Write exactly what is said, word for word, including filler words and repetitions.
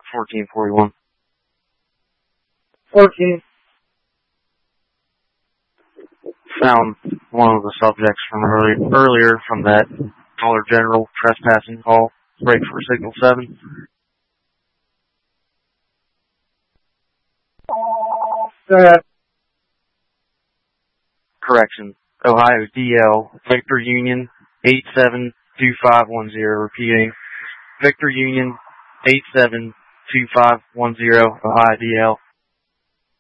fourteen forty-one. fourteen. Found one of the subjects from early, earlier from that Dollar General trespassing call. Break for signal seven. Go ahead. Correction. Ohio D L, Victor Union, eight seven two five one zero. Repeating. Victor Union, eight seven two five one zero, Ohio D L.